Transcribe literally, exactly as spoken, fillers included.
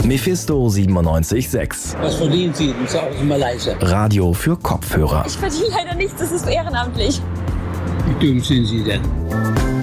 Mephisto siebenundneunzig Komma sechs. Was verdienen Sie? Und sagen Sie mal leise. Radio für Kopfhörer. Ich verdiene leider nichts, das ist ehrenamtlich. Wie dumm sind Sie denn?